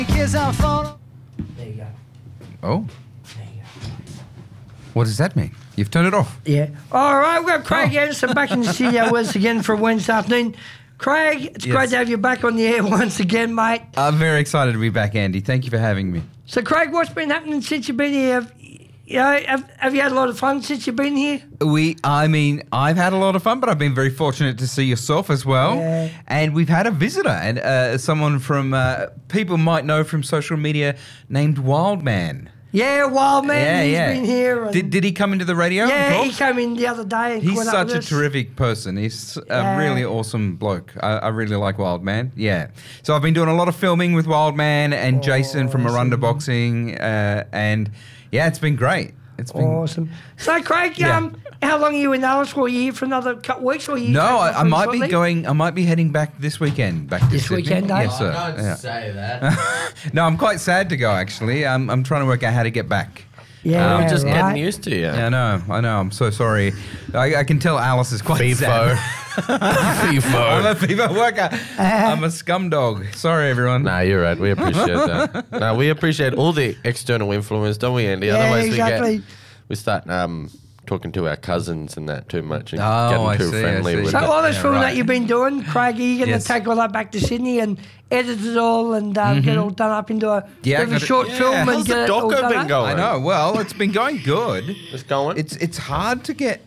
There you go. Oh, There you go. what does that mean? You've turned it off. Yeah. All right, we've got Craig Anderson back in the studio with us again for Wednesday afternoon. Craig, it's great to have you back on the air once again, mate. I'm very excited to be back, Andy. Thank you for having me. So, Craig, what's been happening since you've been here? Have you had a lot of fun since you've been here? I've had a lot of fun, but I've been very fortunate to see yourself as well. Yeah. And we've had a visitor, and someone from people might know from social media named Wildman. Yeah, Wildman, he's been here. And Did he come into the radio? yeah, he came in the other day and He's caught up such with a us. terrific person. He's a really awesome bloke. I really like Wildman. Yeah. So I've been doing a lot of filming with Wildman and Jason from Miranda Boxing, and yeah, it's been great. It's been Awesome. So, Craig, how long are you in Alice for? Are you here for another couple of weeks? Or are you No, I might shortly? be going. I might be heading back this weekend. Back to This Sydney. weekend, eh? Yes, sir. Don't Yeah. say that. No, I'm quite sad to go. Actually, I'm trying to work out how to get back. Yeah, I'm just right. getting used to you. Yeah, I know. I'm so sorry. I can tell Alice is quite sad. FIFO. I'm FIFO. a FIFO worker. I'm a scumdog. Sorry, everyone. Nah, you're right. We appreciate that. Nah, we appreciate all the external influence, don't we, Andy? Yeah, Otherwise, exactly. we start talking to our cousins and that too much and Oh, I getting too see, friendly I see. with So it. all this Yeah, filming right. that you've been doing, Craig, are you going to Yes. take all that back to Sydney and edit it all and get it all done up into a, Yeah, bit of a gotta- short yeah. film and How's get the it all doco done been up? going? I know. Well, it's been going good. It's going. It's hard to get.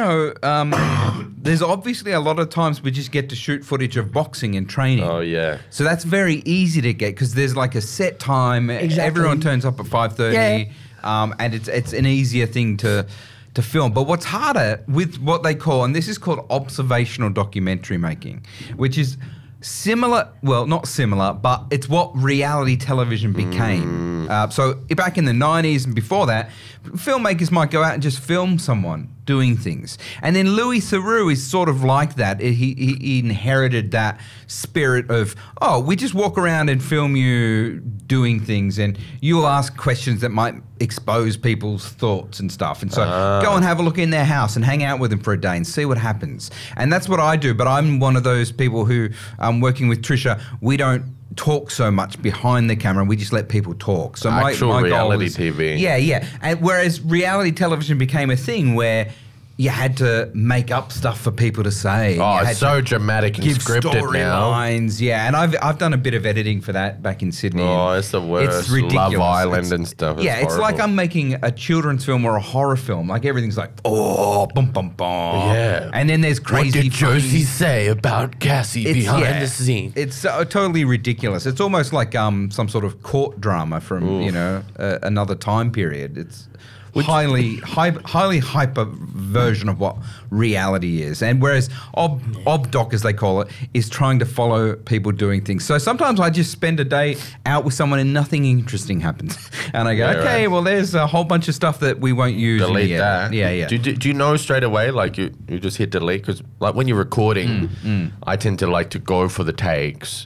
There's obviously a lot of times we just get to shoot footage of boxing and training. Oh, yeah. So that's very easy to get because there's like a set time. Exactly. Everyone turns up at 5:30, and it's an easier thing to film. But what's harder with what they call, and this is called observational documentary making, which is similar, well, not similar, but it's what reality television became. So back in the 90s and before that, filmmakers might go out and just film someone doing things. And then Louis Theroux is sort of like that. He inherited that spirit of, oh, we just walk around and film you doing things and you'll ask questions that might expose people's thoughts and stuff. And so go and have a look in their house and hang out with them for a day and see what happens. And that's what I do. But I'm one of those people who, working with Trisha, we don't talk so much behind the camera. We just let people talk. So Actual my reality goal is, TV. Yeah. And whereas reality television became a thing where you had to make up stuff for people to say. Oh, You it's had so to dramatic and give scripted now. storylines. Yeah, and I've done a bit of editing for that back in Sydney. Oh, and it's the worst. It's ridiculous. Love Island It's- and stuff. Yeah, it's like horrible. I'm making a children's film or a horror film. Like everything's like, oh, bum bum bum. Yeah. And then there's crazy. What did Josie funny- say about Cassie It's- behind yeah, the scene? It's totally ridiculous. It's almost like some sort of court drama from another time period. It's highly hyper version of what reality is. And whereas obdoc, as they call it, is trying to follow people doing things. So sometimes I just spend a day out with someone and nothing interesting happens, and I go, Yeah, okay, right. well, there's a whole bunch of stuff that we won't use. in Delete the that. edit. Yeah. Do you know straight away, like you just hit delete? Because like when you're recording, I tend to like to go for the takes.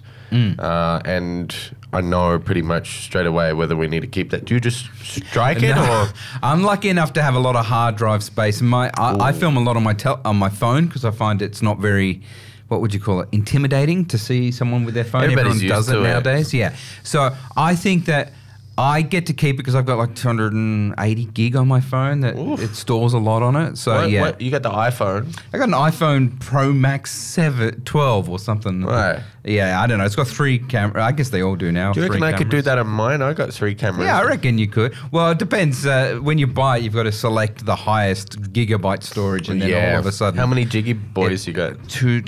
And I know pretty much straight away whether we need to keep that. Do you just strike it or? I'm lucky enough to have a lot of hard drive space. And I film a lot on my phone because I find it's not very, what would you call it, intimidating to see someone with their phone. Everybody's Everyone does used it to it. nowadays. Yeah. So I think that I get to keep it because I've got like 280 gig on my phone that it stores a lot on it. So What, you got the iPhone. I got an iPhone Pro Max 12 or something. Right. Yeah, I don't know. It's got 3 cameras. I guess they all do now. Do you 3 reckon I could do cameras. that on mine? I got 3 cameras. Yeah, I reckon you could. Well, it depends. When you buy it, you've got to select the highest gigabyte storage, and then all of a sudden, How many jiggy boys you got?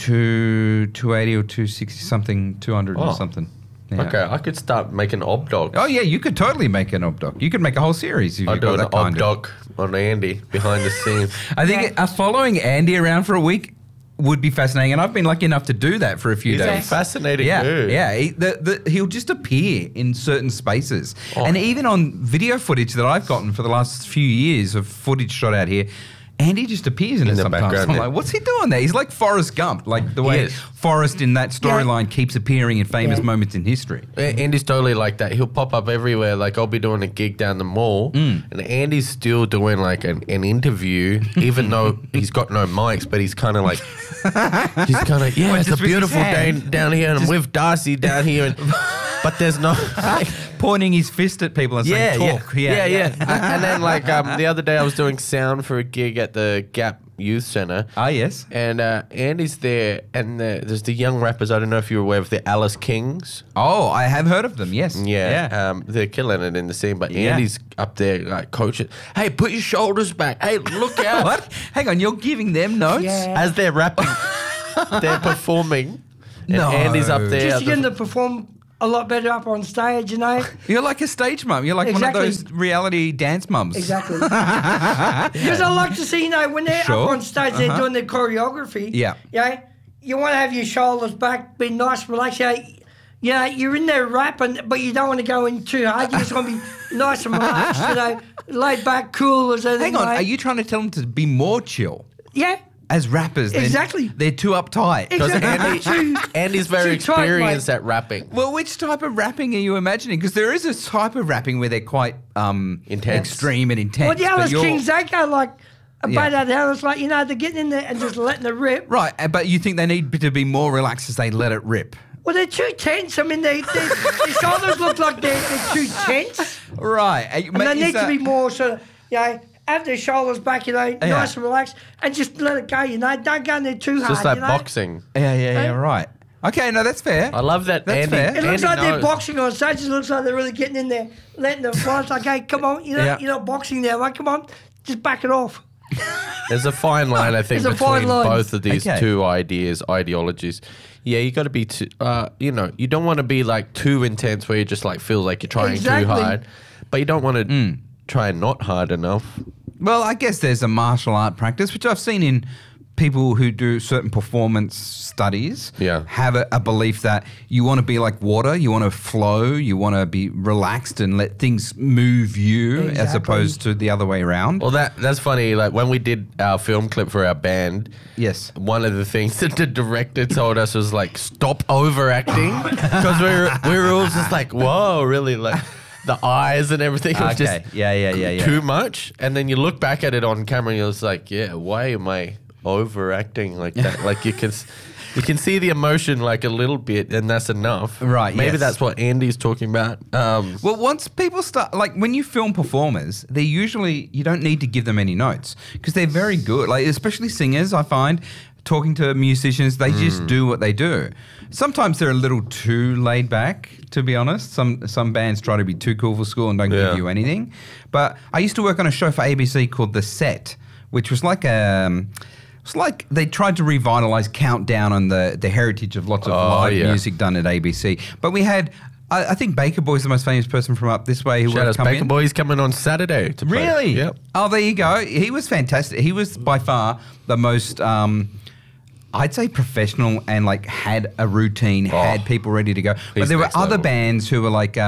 280 or 260 something, 200 or Oh. something. Yeah. Okay, I could start making obdocs. Oh yeah, you could totally make an obdoc. You could make a whole series if I'll you do got an that kind of. obdoc on Andy behind the scenes. I think following Andy around for a week would be fascinating, and I've been lucky enough to do that for a few He's a days. fascinating Yeah, dude. yeah. He'll just appear in certain spaces, and even on video footage that I've gotten for the last few years of footage shot out here, Andy just appears in it the sometimes. background, I'm yeah. like, what's he doing there? He's like Forrest Gump, like the way is. Forrest in that storyline keeps appearing in famous Yeah. moments in history. Andy's totally like that. He'll pop up everywhere. Like I'll be doing a gig down the mall, and Andy's still doing like an interview, even though he's got no mics. But he's kind of like, it's a just with his beautiful day hand? down here, and I'm with Darcy down here. but there's no. Pointing his fist at people and saying, talk. Yeah. And then like the other day I was doing sound for a gig at the Gap Youth Centre. Ah, yes. And Andy's there, and there's the young rappers. I don't know if you're aware of the Alice Kings. Oh, I have heard of them, yes. Yeah. They're killing it in the scene, but Andy's up there like coaching. Hey, put your shoulders back. Hey, look out. What? Hang on, you're giving them notes? Yeah. As they're rapping, they're performing. And No. Andy's up there. Just to get them to perform a lot better up on stage, you know. You're like a stage mum. You're like Exactly. one of those reality dance mums. Exactly. Because I like to see, you know, when they're Sure. up on stage, they're doing their choreography. Yeah. You know, you want to have your shoulders back, be nice, relaxed. You know, you're in there rapping, but you don't want to go in too hard. You just want to be nice and relaxed, you know, laid back, cool as anything. Hang on, mate. are you trying to tell them to be more chill? Yeah. As rappers, Exactly. They're too uptight. Exactly. Andy's very too tight, mate. experienced at rapping. Well, which type of rapping are you imagining? Because there is a type of rapping where they're quite Intense. extreme and intense. Well, the but Alice you're- Kings, they go like a Yeah. bait out of hell. It's like, you know, they're getting in there and just letting it rip. Right, but you think they need to be more relaxed as they let it rip. Well, they're too tense. I mean, their shoulders look like they're too tense. Right. And they need to be more sort of, you know, have their shoulders back, you know, nice and relaxed, and just let it go, you know. Don't go in there too hard, Just like you know. boxing. Yeah, right. Okay, no, that's fair. I love that. That's Andy, fair. It looks Andy like they're knows. boxing on stage. It looks like they're really getting in there, letting the flies like, hey, come on, you're not boxing now, mate. Come on, just back it off. There's a fine line, I think, There's a fine between line. both of these Okay. two ideologies. Yeah, you got to be too, you know, you don't want to be like too intense where you just like feel like you're trying Exactly. too hard, but you don't want to try not hard enough. Well, I guess there's a martial art practice, which I've seen in people who do certain performance studies. Yeah. Have a belief that you want to be like water, you want to flow, you want to be relaxed and let things move you as Exactly. opposed to the other way around. Well, that's funny. Like when we did our film clip for our band, Yes. one of the things that the director told us was like, stop overacting, because we were all just like, whoa, really, like the eyes and everything was Okay. just Yeah. too much. And then you look back at it on camera and you're just like, yeah, why am I overacting like that? Like you can see the emotion like a little bit, and that's enough. Right, Maybe yes. that's what Andy's talking about. Well, once people start, like when you film performers, they usually, you don't need to give them any notes because they're very good. Like, especially singers, I find, talking to musicians, they just do what they do. Sometimes they're a little too laid back, to be honest. Some bands try to be too cool for school and don't Yeah. give you anything. But I used to work on a show for ABC called The Set, which was like it's like they tried to revitalize Countdown on the heritage of lots of live music done at ABC. But we had, I think Baker Boy's the most famous person from up this way who Shout would out come Baker in. Boy, he's coming on Saturday to play. Really? Yep. Oh, there you go. He was fantastic. He was by far the most, I'd say, professional and like had a routine, had people ready to go. But He's there were next other level. bands who were like,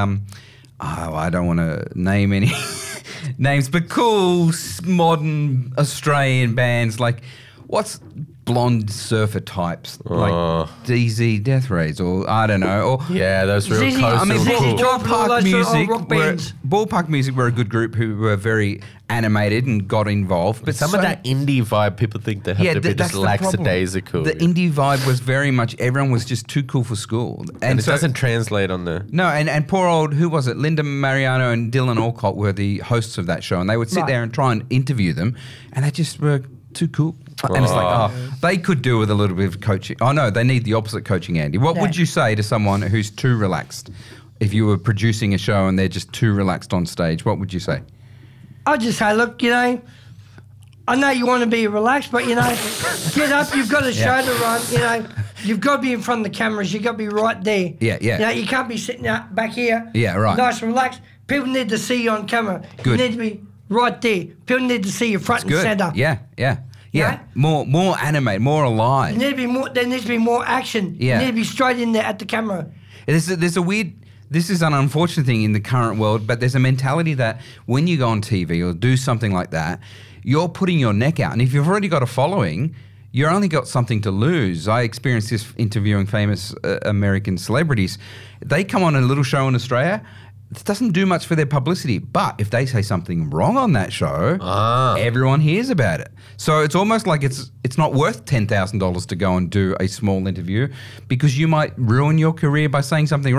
I don't want to name any names, but cool modern Australian bands like what's blonde surfer types like DZ Death Rays or I don't know or Yeah, those real ZZ coastal I mean, ZZ cool. Top and all Ballpark those sort of Music. rock bands. Ballpark Music were a good group who were very animated and got involved. But Some of that indie vibe, people think they have to be just that's the problem. lackadaisical. The indie vibe was very much everyone was just too cool for school, and it so- doesn't translate on the. No, and poor old, who was it? Linda Mariano and Dylan Alcott were the hosts of that show, and they would sit Right. there and try and interview them, and they just were too cool. And it's like, they could do with a little bit of coaching. Oh, no, they need the opposite coaching, Andy. What would Yeah. you say to someone who's too relaxed? If you were producing a show and they're just too relaxed on stage, what would you say? I'll just say, look, you know, I know you want to be relaxed, but, you know, get up, you've got a show to run, you know, you've got to be in front of the cameras, you've got to be right there. Yeah. You know, you can't be sitting out back here. Yeah, right. Nice and relaxed. People need to see you on camera. Good. You need to be right there. People need to see you front and Good. centre. Yeah. Yeah? More animated, more alive. There needs to be more action. Yeah. You need to be straight in there at the camera. There's a weird. This is an unfortunate thing in the current world, but there's a mentality that when you go on TV or do something like that, you're putting your neck out, and if you've already got a following, you've only got something to lose. I experienced this interviewing famous American celebrities. They come on a little show in Australia. It doesn't do much for their publicity, but if they say something wrong on that show, everyone hears about it. So it's almost like it's not worth $10,000 to go and do a small interview because you might ruin your career by saying something wrong.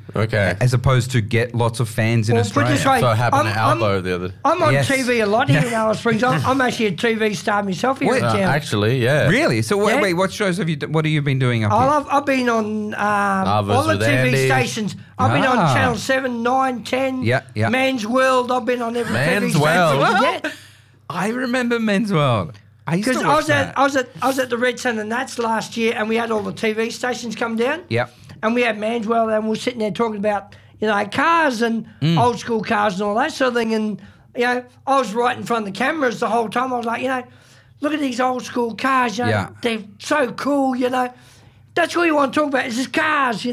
Okay. as opposed to get lots of fans in Well, put Australia. this way, So it happened to I'm- Albo the other. I'm on Yes. TV a lot here in Alice Springs. I'm actually a TV star myself here in town. Actually, yeah. Really? So Yeah. wait, what shows have you? What have you been doing up here? I've been on all the with TV Andy. stations. I've been on Ah. Channel 7, 9, 10, Yeah, yeah. Man's World. I've been on every Man's TV World. station. Yeah. I remember Men's World. I used Because to I watch was that. I was at the Red Sun and Nats last year, and we had all the TV stations come down. Yep. And we had Man's World, and we were sitting there talking about cars and old school cars and all that sort of thing. And I was right in front of the cameras the whole time. I was like, look at these old school cars. Yeah. They're so cool. That's all you want to talk about is just cars.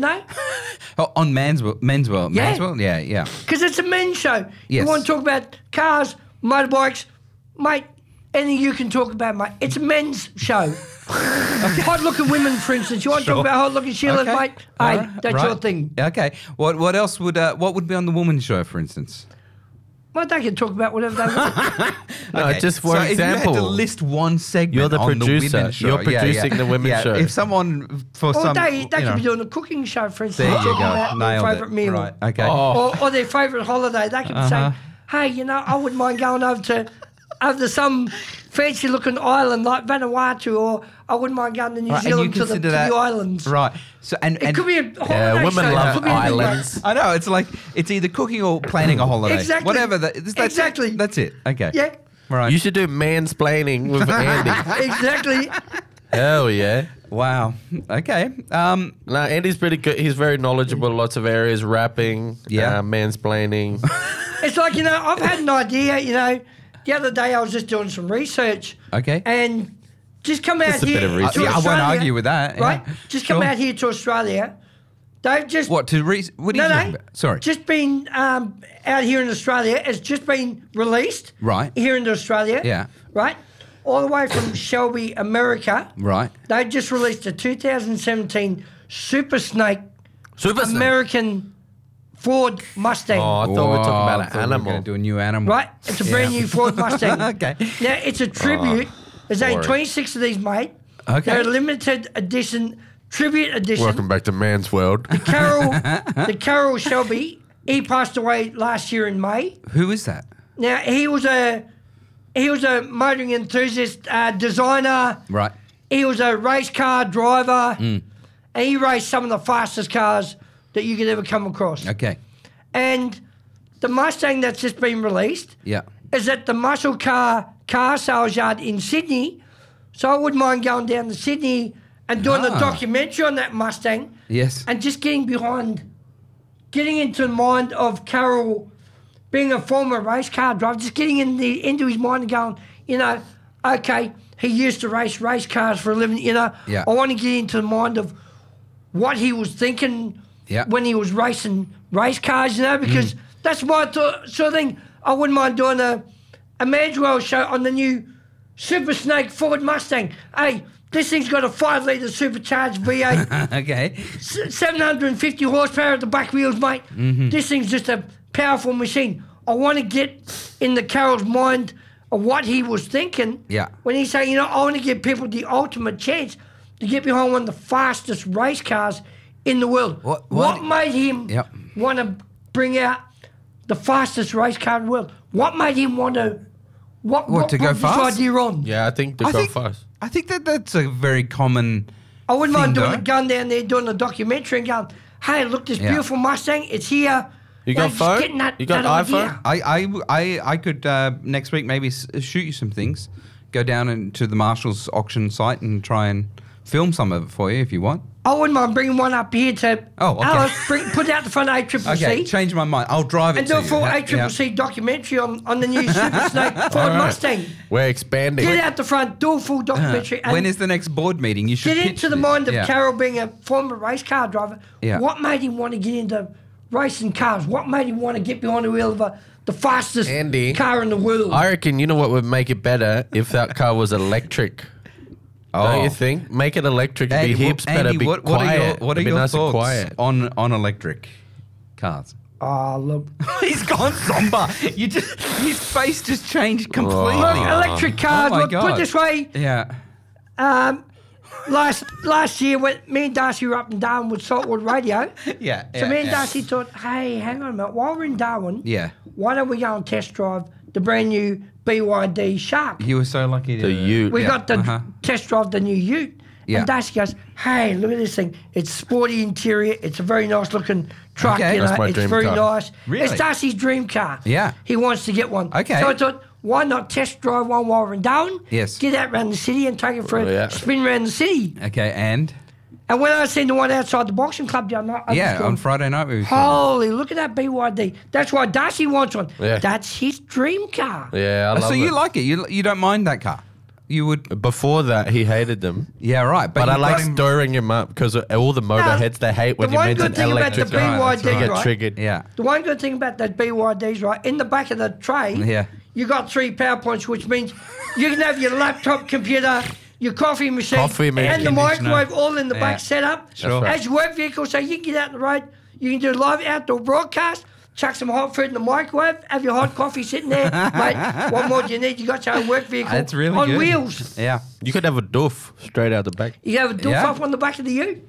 Oh, on Men's World. Yeah. Men's World. Yeah, yeah. Because it's a men's show. Yes. You want to talk about cars, motorbikes, mate. Anything you can talk about, mate. It's a men's show. Hot-looking women, for instance. You want to talk about hot-looking Sheila, Okay. mate? All Hey, right. that's Right. your thing. Okay. What else would be on the women's show, for instance? Well, they can talk about whatever they want. No, Okay, just for so example. if you had to list one segment You're the on producer. the women's show. You're producing the women's show. If someone for Or some, they you could know, be doing a cooking show, for instance. there you talking go, about their nailed favourite it. meal. Right. Okay. Oh. Or their favourite holiday. They could say, hey, I wouldn't mind going over to some fancy-looking island like Vanuatu, or I wouldn't mind going to New Right, and Zealand you to the consider that islands. right? So It could be a holiday Yeah, women show. It love could be anything, mate. islands. I know it's like it's either cooking or planning a holiday. Exactly. Whatever. That's Exactly. It. That's it. Okay. Yeah, Right. You should do mansplaining with Andy. exactly. Hell yeah. Wow. Okay. No, Andy's pretty good. He's very knowledgeable in lots of areas, rapping, Yeah. mansplaining. It's like, I've had an idea, the other day I was just doing some research. Okay. And just come out Just a here bit of to research. Yeah, I won't Australia, argue with that, yeah. Right? Just come Sure. out here to Australia. They've just... what to what are you talking about? Sorry. Just been out here in Australia. It's just been released. Right. Here in Australia. Yeah. Right? All the way from Shelby, America. Right. They just released a 2017 Super Snake Super Snake. American Ford Mustang. Oh, I thought we were talking about I an thought we were animal. gonna do a new animal. Right? It's a brand new Ford Mustang. Okay. Now, it's a tribute. There's only boring. 26 of these made. Okay. They're a limited edition, tribute edition. Welcome back to Man's World. The Carroll Shelby, he passed away last year in May. Who is that? Now, he was a motoring enthusiast, designer. Right. He was a race car driver. And he raced some of the fastest cars that you could ever come across. Okay. And the Mustang that's just been released Yeah. is at the Muscle Car Sales Yard in Sydney. So I wouldn't mind going down to Sydney and doing a documentary on that Mustang Yes. and just getting into the mind of Carroll being a former race car driver, just getting into his mind and going, okay, he used to race cars for a living, Yeah. I want to get into the mind of what he was thinking Yeah. when he was racing race cars, because that's my sort of thing. I wouldn't mind doing a Manswell show on the new Super Snake Ford Mustang. Hey, this thing's got a 5-litre supercharged V8, Okay. 750 horsepower at the back wheels, mate. This thing's just a powerful machine. I want to get in the Carroll's mind of what he was thinking Yeah. when he said, I want to give people the ultimate chance to get behind one of the fastest race cars in the world. What made him Yep. want to bring out the fastest race car in the world? What made him want to... What to go brought fast? this idea on? Yeah, I think to go fast. I think that's a very common. I wouldn't mind thing, doing though. a gun down there, doing a documentary and going, hey, look, this Yeah. beautiful Mustang, it's here. You got just phone? getting that- You got that iPhone? idea. I could next week maybe shoot you some things. Go down into the Marshall's auction site and try and film some of it for you if you want. I wouldn't mind bringing one up here to Oh, okay. Alice, put it out the front of ACCC Okay, change my mind. I'll drive it and to do a you. full Yeah. ACCC documentary on the new Super Snake Ford Mustang. We're expanding. Get out the front, do a full documentary. And When is the next board meeting? You should get pitch into the this. mind of Yeah. Carroll being a former race car driver. Yeah. What made him want to get into racing cars? What made him want to get behind the wheel of the fastest Andy, car in the world? I reckon you know what would make it better if that car was electric. Don't you think? Make it electric. Andy, Be hips better. Be what quiet. What are be your nice and thoughts quiet. on electric cars? Oh, look. He's gone somber. His face just changed completely. Look, electric cars, Oh my look, put God. it this way, Yeah. last year, when me and Darcy were up in Darwin with Saltwood Radio, Yeah. so me and Darcy thought, hey, hang on a minute, while we're in Darwin, why don't we go and test drive the brand new BYD Shark? You were so lucky to... The Ute. We got to test drive the new Ute. Yeah. And Darcy goes, hey, look at this thing. It's sporty interior. It's a very nice looking truck. Okay. You That's know, my it's dream very car. nice. Really? It's Darcy's dream car. Yeah. He wants to get one. Okay. So I thought, why not test drive one while we're in Darwin? Yes. Get out around the city and take it for Oh, yeah. a spin around the city. Okay, and... And when I seen the one outside the boxing club the other night, I just on gone, Friday night we saw... holy, look at that BYD. That's why Darcy wants one. Yeah. That's his dream car. Yeah, I love So it. you like it? You don't mind that car? You would... Before that, he hated them. Yeah, right. But I you like got him- stirring him up because all the motorheads, they hate when the you one mention good thing about the electric right, cars. that's BYD, They get right? triggered. Yeah. The one good thing about that BYD's, right, in the back of the tray, Yeah. you got 3 power points, which means you can have your laptop, computer, your coffee machine, Coffee machine. and the microwave all in the Yeah. back set up Sure. as your work vehicle, so you can get out on the road, you can do live outdoor broadcast, chuck some hot food in the microwave, have your hot coffee sitting there. Mate, what more do you need? You got your own work vehicle That's really on good. wheels. Yeah. You could have a doof straight out the back. You have a doof Yeah. up on the back of the U.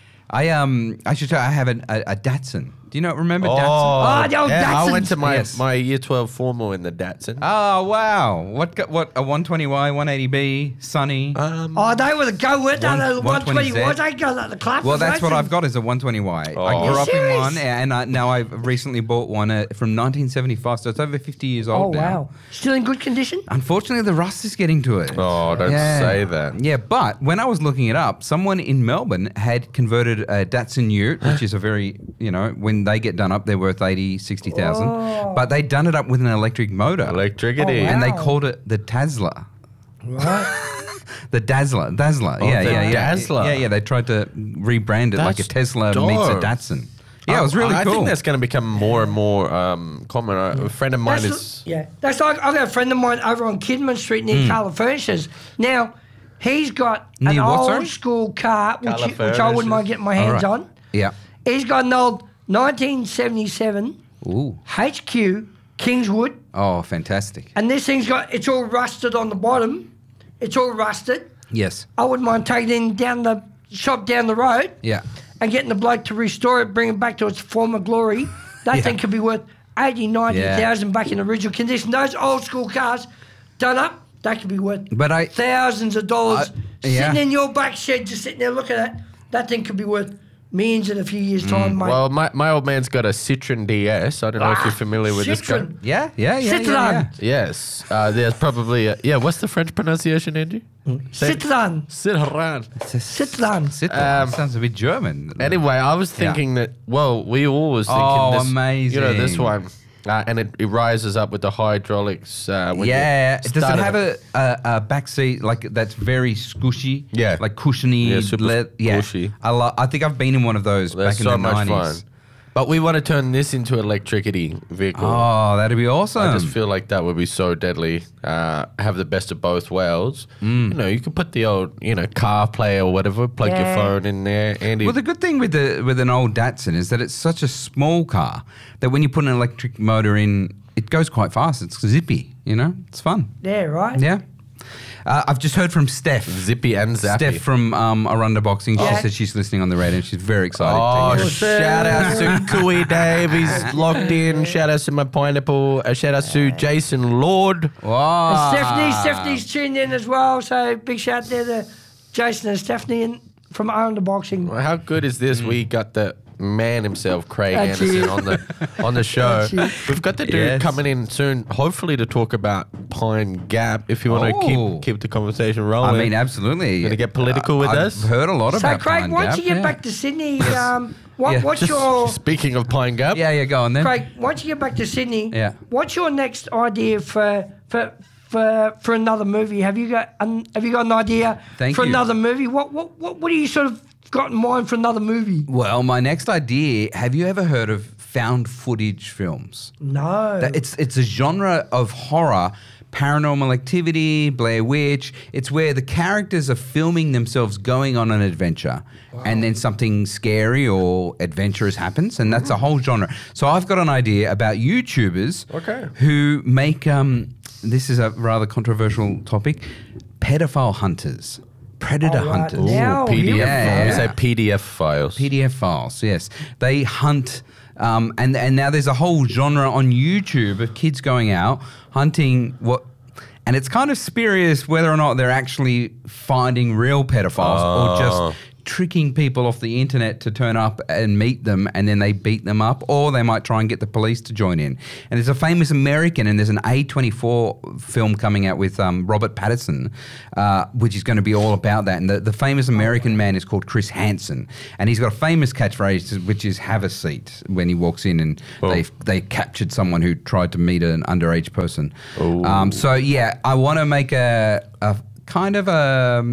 I should tell you, I have a Datsun. Do you remember Datsun? Oh, the old I Datsuns. went to my, Yes. my year 12 formal in the Datsun. Oh, wow. What a 120Y, 180B, Sunny. Oh, they were the go with One- the 120 120Z. was. They go like the clap. Well, that's what I've got is a 120Y. Oh. I grew up in Serious? one, and now I've recently bought one from 1975, so it's over 50 years Oh, old now. wow. Still in good condition? Unfortunately, the rust is getting to it. Oh, don't say that. Yeah, but when I was looking it up, someone in Melbourne had converted a Datsun Ute, which is a very, when they get done up, they're worth 80, 60,000. Oh. But they'd done it up with an electric motor. Electricity. Oh, wow. And they called it the Dazzler. Right. The Dazzler. Yeah, the yeah. Dazzler. Yeah, they tried to rebrand it like a That's Tesla meets a dope. Datsun. Yeah, it was really I cool. think that's going to become more and more common. A friend of mine That's like I've got a friend of mine over on Kidman Street near Carla Furnishers. Now, he's got an Near what, old sorry? school car, which Carla I wouldn't Furnishers. mind getting my All hands right. on. Yeah. He's got an old 1977 Ooh. HQ Kingswood, Oh, fantastic. and this thing's it's all rusted on the bottom. It's all rusted. Yes. I wouldn't mind taking it down the shop down the road. Yeah. And getting the bloke to restore it, bring it back to its former glory. That Yeah. thing could be worth 80, 90,000 back in original condition. Those old school cars done up, that could be worth But I- thousands of dollars. yeah. Sitting in your back shed, just sitting there looking at it, that thing could be worth millions in a few years' time, mate. Well, my old man's got a Citroen DS. I don't know if you're familiar with this car. Citroen. Yeah. Citroen. Yes. There's probably what's the French pronunciation, Andy? Say- Citroen. Citroen. Citroen. Citroen. Sounds a bit German. Anyway, I was thinking that. Well, we all was thinking Oh, this. You know this amazing. one, and it rises up with the hydraulics. When Yeah. you Does it start have a back seat that's very squishy? Yeah. Like cushiony. Yeah, super squishy. I think I've been in one of those They're back in so the much 90s. fun. But we want to turn this into an electricity vehicle. Oh, that'd be awesome. I just feel like that would be so deadly. Have the best of both worlds. You could put the old, CarPlay or whatever, plug your Yeah. phone in there, Andy. Well, the good thing with an old Datsun is that it's such a small car that when you put an electric motor in, it goes quite fast. It's zippy, It's fun. Yeah, right? Yeah. I've just heard from Steph. Zippy and zappy. Steph from Arunda Boxing. She Yeah. said she's listening on the radio and she's very excited Oh, to hear it. shout out to Cooey Dave. He's locked in. Shout out to my pineapple. Shout out to Jason Lord. Wow. And Stephanie's tuned in as well, so big shout there to Jason and Stephanie from Under Boxing. Well, how good is this? We got the man himself, Craig That's Anderson, it. on the show. That's it. We've got the dude Yes. coming in soon, hopefully to talk about Pine Gap. If you want Oh. to keep the conversation rolling. I mean, absolutely. Gonna get political with I've us? heard a lot So, about Craig, Pine once Gap, you get yeah. back to Sydney, Yeah. what's Just your... Speaking of Pine Gap, Yeah, go on then. Craig, once you get back to Sydney, Yeah. what's your next idea for another movie? Have you got an idea Thank for you. another movie? What do you sort of got in mind for another movie? Well, my next idea, have you ever heard of found footage films? No. It's a genre of horror, Paranormal Activity, Blair Witch. It's where the characters are filming themselves going on an adventure and then something scary or adventurous happens, and that's a whole genre. So I've got an idea about YouTubers who make, this is a rather controversial topic, pedophile hunters. predator All right, hunters. now- PDF. Yeah, You yeah. say PDF files. PDF files, yes. They hunt, and now there's a whole genre on YouTube of kids going out hunting and it's kind of spurious whether or not they're actually finding real pedophiles or just tricking people off the internet to turn up and meet them, and then they beat them up, or they might try and get the police to join in. And there's a famous American, and there's an A24 film coming out with Robert Pattinson, which is going to be all about that. And the famous American man is called Chris Hansen, and he's got a famous catchphrase which is "Have a seat" when he walks in, and they captured someone who tried to meet an underage person. So yeah, I want to make a kind of a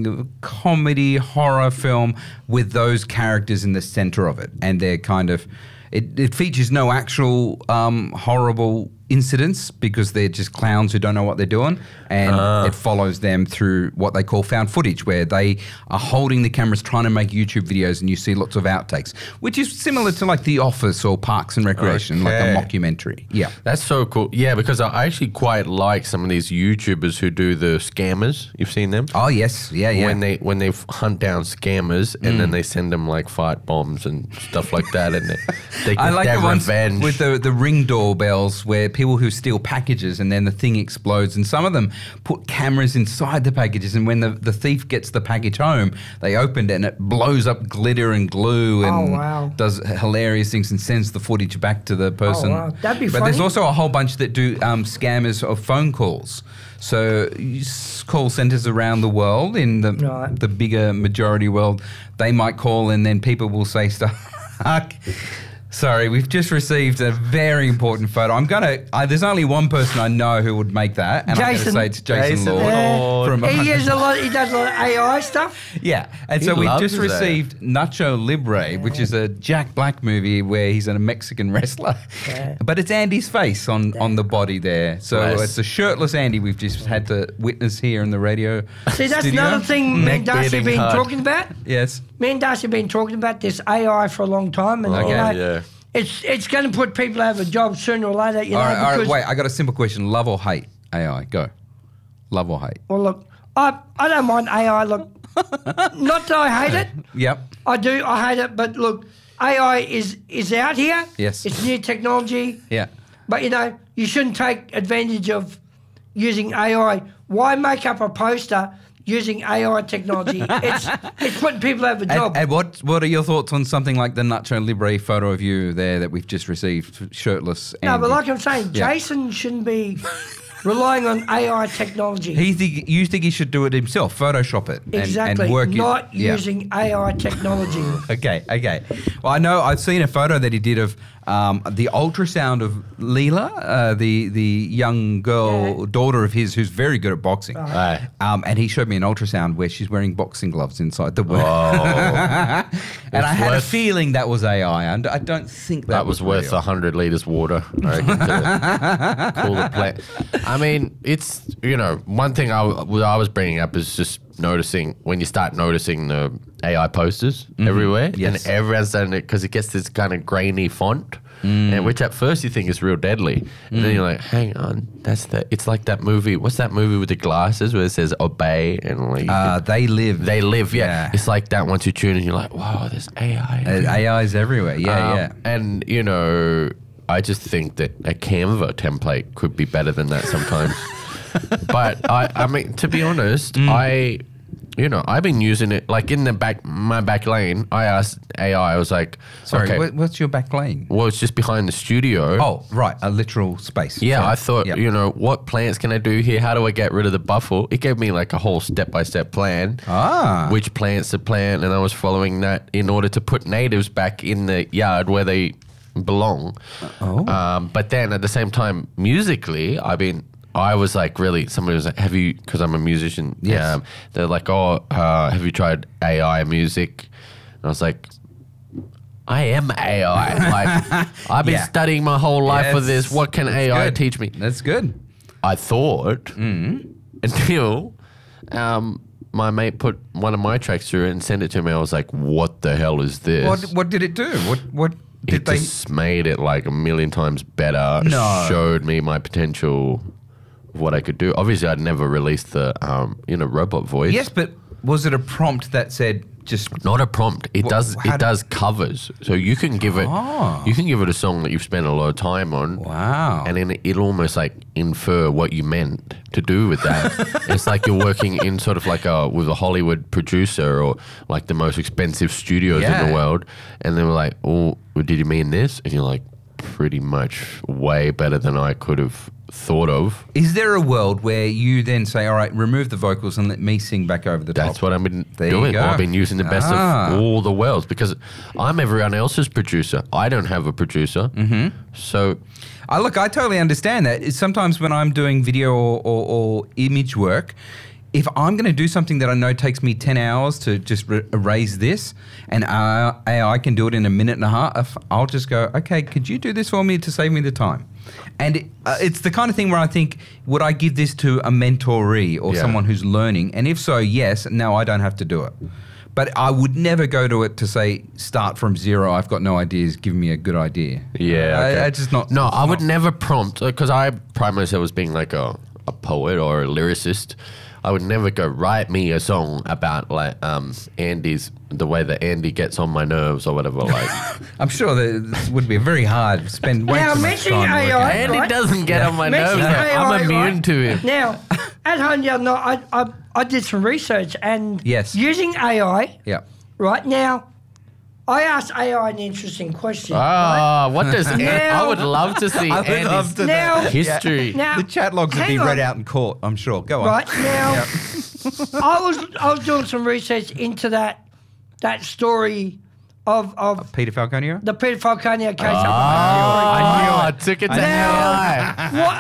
comedy horror film with those characters in the center of it, and they're kind of it features no actual horrible incidents because they're just clowns who don't know what they're doing, and it follows them through what they call found footage, where they are holding the cameras trying to make YouTube videos, and you see lots of outtakes, which is similar to like The Office or Parks and Recreation, like a mockumentary. Yeah. That's so cool. Yeah, because I actually quite like some of these YouTubers who do the scammers. You've seen them? Oh yes, yeah. When they hunt down scammers and then they send them like fight bombs and stuff like that, and they get I like their the ones revenge. with the Ring doorbells where people who steal packages and then the thing explodes, and some of them put cameras inside the packages, and when the thief gets the package home, they open it and it blows up glitter and glue and does hilarious things and sends the footage back to the person. Oh, wow. That'd be But funny. there's also a whole bunch that do scammers of phone calls. So call centers around the world, in the bigger majority world, they might call and then people will say stuff like, sorry, we've just received a very important photo. There's only one person I know who would make that, and I'm going to say it's Jason Lord. From He does a lot of AI stuff. Yeah, and He so we've loves just that. received Nacho Libre, which is a Jack Black movie where he's a Mexican wrestler, but it's Andy's face on the body there. So Nice. it's a shirtless Andy we've just had to witness here in the radio See, that's studio. another thing me and Neck Darcy have beating been hard. talking about. Yes. Me and Darcy have been talking about this AI for a long time, and yeah. it's going to put people out of a job sooner or later. You know, All right, because, wait, I got a simple question. Love or hate AI? Go. Love or hate? Well, look, I don't mind AI. Look, not that I hate it. Yep. I do. I hate it, but look, AI is out here. Yes. It's new technology. Yeah. But, you shouldn't take advantage of using AI. Why make up a poster using AI technology? It's putting people out of a job. And what are your thoughts on something like the Nacho Libre photo of you there that we've just received, shirtless? No, Andy? but like I'm saying, Yeah. Jason shouldn't be relying on AI technology. You think he should do it himself, Photoshop it, Exactly. and work Not it. Yeah. using AI technology. Okay. Well, I know I've seen a photo that he did of the ultrasound of Leela, the young girl, daughter of his, who's very good at boxing. Aye. And he showed me an ultrasound where she's wearing boxing gloves inside the room. And I had a feeling that was AI, and I don't think that was worth real. 100 litres water, I reckon, to cool the plant. I mean, it's, one thing I was bringing up is just noticing, when you start noticing the AI posters everywhere, Yes. and everyone's done it because it gets this kind of grainy font, and which at first you think is real deadly. And then you're like, hang on, it's like that movie, what's that movie with the glasses where it says obey, and like They live. they live, yeah. Yeah. It's like that once you tune in, you're like, wow, there's AI. AI's everywhere. Yeah. And, I just think that a Canva template could be better than that sometimes. But I mean, to be honest, I've been using it like in my back lane. I asked AI, I was like, Sorry, okay, what's your back lane? well, it's just behind the studio. Oh, right, a literal space. Yeah, Sorry. I thought, Yep. what plants can I do here? How do I get rid of the buffle? It gave me like a whole step-by-step plan. Which plants to plant, and I was following that in order to put natives back in the yard where they belong. But then at the same time, musically, I was like, really, somebody was like, because I'm a musician. Yes. They're like, have you tried AI music? And I was like, I am AI. Like, I've been studying my whole life for this. What can AI good. teach me? That's good. I thought until my mate put one of my tracks through and sent it to me. I was like, what the hell is this? What did it do? What did It they? just made it like a million times better. No. Showed me my potential of what I could do. Obviously, I'd never released the robot voice. Yes, but Was it a prompt that said just Not a prompt. It does. how It does covers. So you can give it. Oh. You can give it a song that you've spent a lot of time on. wow? And then it'll almost like infer what you meant to do with that. It's like you're working in sort of like with a Hollywood producer or like the most expensive studios in Yeah. the world. And they were like, oh, did you mean this? And you're like, pretty much way better than I could have thought of. Is there a world where you then say, all right, remove the vocals and let me sing back over the top? That's what I've been There you doing. go. I've been using the best Ah. of all the worlds because I'm everyone else's producer. I don't have a producer. Mm-hmm. So I totally understand that. It's sometimes when I'm doing video or image work, if I'm going to do something that I know takes me 10 hours to just erase this and AI can do it in a minute and a half, I'll just go, okay, could you do this for me to save me the time? And it's the kind of thing where I think, would I give this to a mentoree or Yeah. someone who's learning? And if so, yes, no, I don't have to do it. But I would never go to it to say, start from zero, I've got no ideas, give me a good idea. yeah, okay. I just not. No, I would not- never prompt because I pride myself as being like a poet or a lyricist. I would never go write me a song about like the way that Andy gets on my nerves or whatever. Like I'm sure that this would be very hard. Spend way Now, too much mentioning time working. AI, Andy right? doesn't get on my nerves. Mentioning AI, I'm immune right? to him. Now, at home the other night, I did some research and Yes. using AI, Yeah. right now, I asked AI an interesting question. Ah, what does Now- I would love to see I would Andy's love to Now- know. history. Now, The chat logs would be hang read on. out in court, I'm sure. Go on. Right now, I was doing some research into that story of Peter Falconio? the Peter Falconio case. I took it to AI.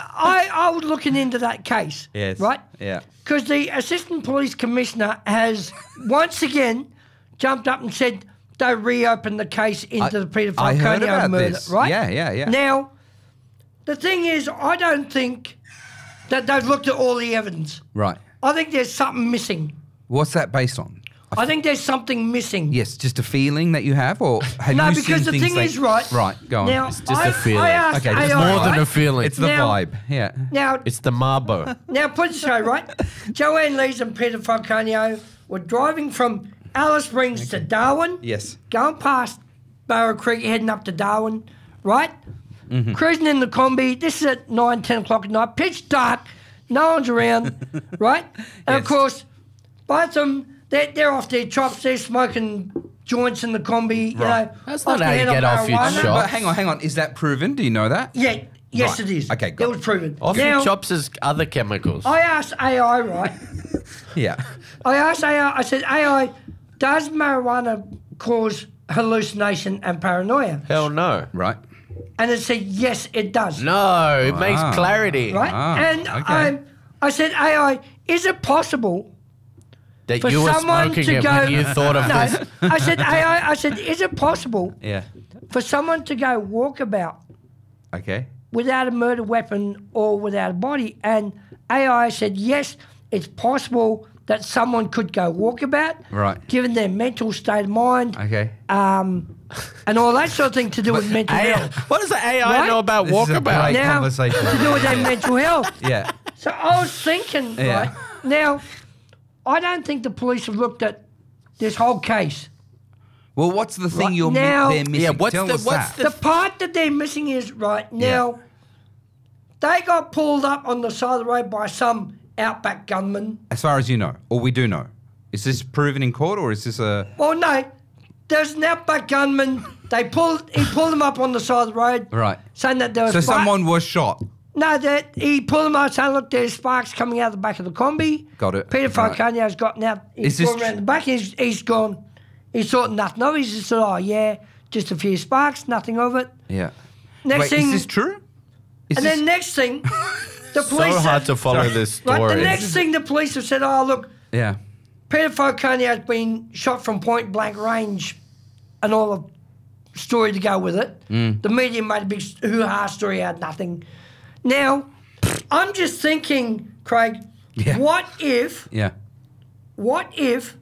I was looking into that case. Yes. Right? Yeah. Because the Assistant Police Commissioner has once again jumped up and said they reopened the case into the Peter I heard Falconio about murder. this. Right? Yeah. Now, the thing is, I don't think that they've looked at all the evidence. Right. I think there's something missing. What's that based on? I think there's something missing. Yes, just a feeling that you have, or have No, you because seen the things thing that- is, right. Right, go on. Now, It's just a feeling. I asked Okay, it's AI, More than right? a feeling. it's the Now- vibe. Yeah. Now, It's the Marbo. now put it this way, right? Joanne Lees and Peter Falconio were driving from Alice Springs to Darwin. Yes. Going past Barrow Creek, heading up to Darwin, right? Mm-hmm. Cruising in the combi. This is at 9, 10 o'clock at night. Pitch dark. No one's around, right? And of Yes. course, both of them, they're off their chops. They're smoking joints in the combi. You Right. know, That's not the how you head of get off your marijuana. chop. But hang on. Is that proven? Do you know that? Yeah, yes, Right. it is. Okay, It got was it. proven. Off Now, your chops is other chemicals. I asked AI, right? Yeah. I asked AI, I said, AI, does marijuana cause hallucination and paranoia? Hell no. Right. And it said, yes, it does. No, it makes Wow. clarity. Right? Ah, and okay. I said, AI, is it possible That for you were someone smoking to it go... when you thought of no, this. I said, AI, I said, is it possible Yeah. for someone to go walkabout Okay. without a murder weapon or without a body? And AI said, yes, it's possible that someone could go walkabout, Right. given their mental state of mind, Okay. and all that sort of thing to do with mental health. What does the AI Right? know about This is a walkabout? great Now, conversation. to do with their mental health. Yeah. So I was thinking, Yeah. right, now, I don't think the police have looked at this whole case. Well, what's the thing Right now- they're missing? Yeah, what's Tell the- us what's that. The part that they're missing is, right, now, they got pulled up on the side of the road by some outback gunman. As far as you know, or we do know. Is this proven in court, or is this a... Well, no, there's an outback gunman. He pulled them up on the side of the road. Right. Saying that there was So someone was shot. No, that he pulled them out saying, look, there's sparks coming out of the back of the combi. Got it. Peter Right. Falconio's gotten out. Is He's this gone around the back. He's gone. He's thought nothing of it. He's just thought, oh, yeah, just a few sparks, nothing of it. Yeah. Next Wait, thing, is this true? Is and this... then next thing, the police So hard said, to follow this right, story. the next thing the police have said, oh, look, Yeah. Peter Falconio's been shot from point blank range and all the story to go with it. The media made a big hoo-ha story out of nothing. Now, I'm just thinking, Craig, Yeah. what if Yeah. what if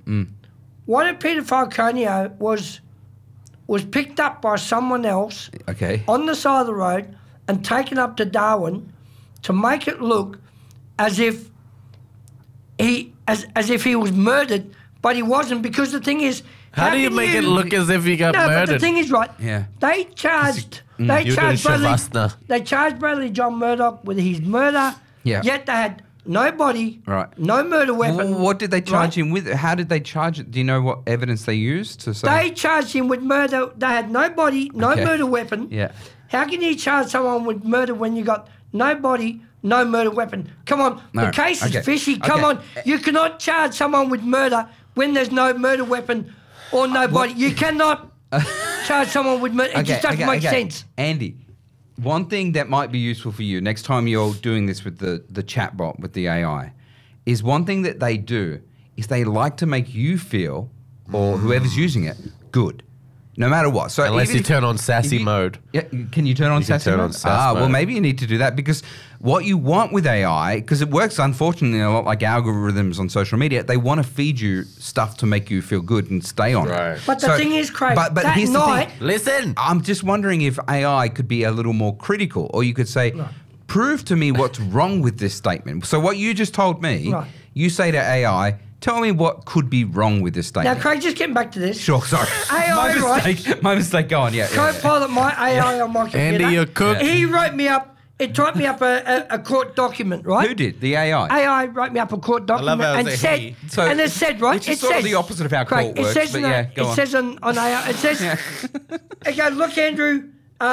Peter Falconio was picked up by someone else Okay. on the side of the road and taken up to Darwin to make it look as if he was murdered but he wasn't because the thing is, How do you can make it look as if you got no, murdered? but the thing is, right? Yeah. They charged. You were doing Shavasana. They charged Bradley John Murdoch with his murder. Yeah. Yet they had no body. Right. No murder weapon. What did they charge right? him with? How did they charge it? Do you know what evidence they used to say? They charged him with murder. They had no body, no Okay. murder weapon. Yeah. How can you charge someone with murder when you got no body, no murder weapon? Come on, No. the case is Okay. fishy. Come Okay. on, you cannot charge someone with murder when there's no murder weapon or no body. You cannot charge someone with murder. It just doesn't make sense. Andy, one thing that might be useful for you next time you're doing this with the chatbot, with the AI, is one thing that they do is they like to make you feel, or whoever's using it, good. No matter what. So Unless even you if- turn on sassy if you- mode. Yeah, can you turn on You can sassy turn mode? on sass well, mode. maybe you need to do that because what you want with AI, because it works unfortunately a lot like algorithms on social media, they want to feed you stuff to make you feel good and stay on Right. it. But the thing is, Craig, but that here's the night- thing. Listen. I'm just wondering if AI could be a little more critical, or you could say, prove to me what's wrong with this statement. So what you just told me, Right. you say to AI, tell me what could be wrong with this Now, statement. Craig, just getting back to this. Sure, sorry. AI, my mistake. My mistake. Go on. Yeah. yeah, yeah. Co-pilot my AI on my computer. Andy, you're cooked. He wrote me up. It typed me up a court document, right? Who did? The AI. AI wrote me up a court document how and it's a said, he. So- and it said, right? which is it sort of says, the opposite of how Craig, court it works, says but in yeah, a- go it on. says on AI, it says, it goes, look, Andrew,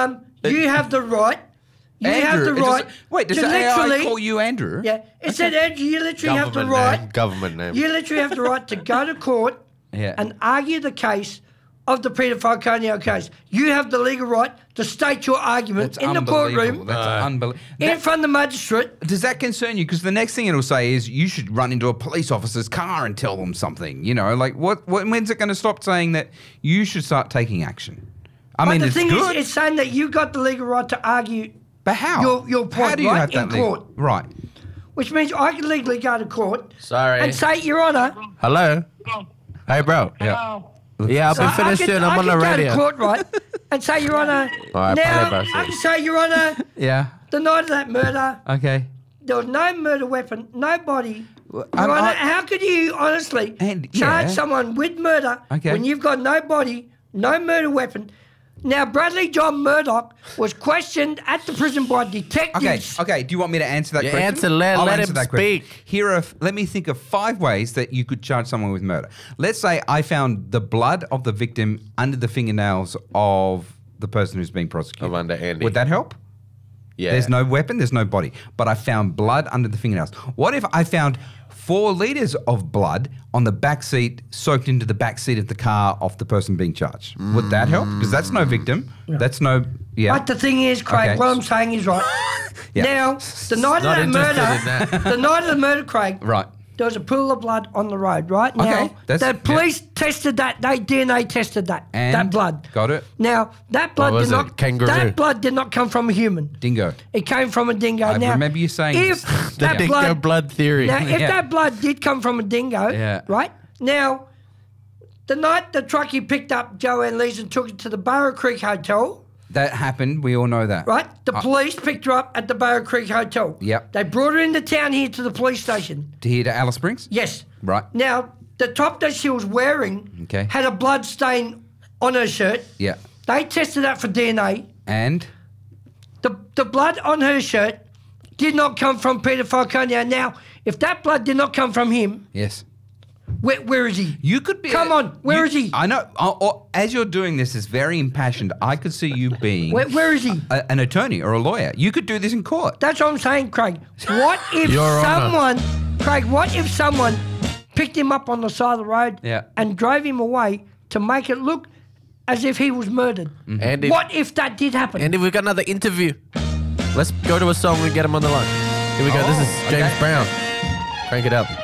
you have the right. You have Andrew. the It right. does- wait, does to the AI literally- call you Andrew? Yeah, it said, Andrew, you literally have the Government right. name. Government name. You literally have the right to go to court Yeah. and argue the case of the Peter Falconio case. You have the legal right to state your argument That's in the unbelievable. courtroom That's unbelievable. in front of the magistrate. Does that concern you? Because the next thing it'll say is you should run into a police officer's car and tell them something. You know, like when's it going to stop saying that you should start taking action? I mean, But the it's thing good. is, it's saying that you got the legal right to argue, but how? your point, how do you right, have that in legal- court. Right. which means I can legally go to court Sorry. and say, Your Honour, Hello. Hey, bro. Yeah. Yeah, I'll so be I finished can, soon. I'm I on can the go to radio. court, right, and say, Your Honour, All right, now play it, I can say, Your Honour, Yeah. the night of that murder, Okay. there was no murder weapon, no body. Your I'm- Honour, I- how could you honestly And- charge yeah. someone with murder Okay. when you've got no body, no murder weapon? Now, Bradley John Murdoch was questioned at the prison by Okay, detectives. okay. Do you want me to answer that Yeah, question? answer, let I'll him answer that question. speak. Here are, let me think of 5 ways that you could charge someone with murder. Let's say I found the blood of the victim under the fingernails of the person who's being prosecuted. Of under Andy. Would that help? Yeah. There's no weapon, there's no body. But I found blood under the fingernails. What if I found 4 litres of blood on the back seat, soaked into the back seat of the car of the person being charged? Would that help? Because that's no victim. That's no, yeah. But the thing is, Craig, Okay. what I'm saying is right. Yeah. Now, the night of Not that interested murder, in that. the night of the murder, Craig, Right. there was a pool of blood on the road, right? Now, Okay, that's- the police tested that, they DNA tested that And? blood. Got it. Now, that blood What did was it? not Kangaroo? that blood did not come from a human. Dingo. It came from a dingo. I now, remember you saying if this. The that dingo blood theory. Now, if Yeah. that blood did come from a dingo, Yeah. right? Now, the night the truckie picked up Joanne Lees and took her to the Barrow Creek Hotel, That happened. We all know that. right? The police picked her up at the Barrow Creek Hotel. Yep. They brought her into town here to the police station. To here to Alice Springs? Yes. Right. Now, the top that she was wearing Okay. had a blood stain on her shirt. Yeah. They tested that for DNA. And? The blood on her shirt did not come from Peter Falconio. Now, if that blood did not come from him, Yes. where is he? You could be. Come on, where is he? I know. As you're doing this, it's very impassioned. I could see you being Where is he? an attorney or a lawyer. You could do this in court. That's what I'm saying, Craig. What if Your Honour. what if someone picked him up on the side of the road Yeah. and drove him away to make it look as if he was murdered? Andy, What if that did happen? Andy, we've got another interview. Let's go to a song and get him on the line. Here we go. This is James okay. Brown. Crank it up.